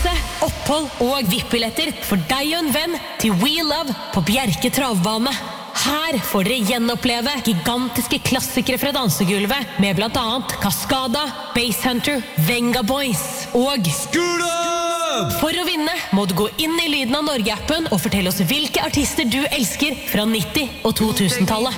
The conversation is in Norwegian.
reise, opphold og VIP-billetter for deg og en venn til We Love på Bjerke travbane. Her får dere gjenoppleve gigantiske klassikere fra dansegulvet med blant annet Cascada, Basshunter, Venga Boys og Skula! For å vinne må du gå inn i Lyden av Norge-appen og fortelle oss hvilke artister du elsker fra 90- og 2000-tallet.